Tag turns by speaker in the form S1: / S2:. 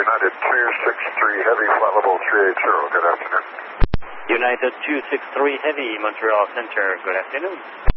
S1: United 263 Heavy, flight level 380. Good afternoon.
S2: United 263 Heavy, Montreal Center. Good afternoon.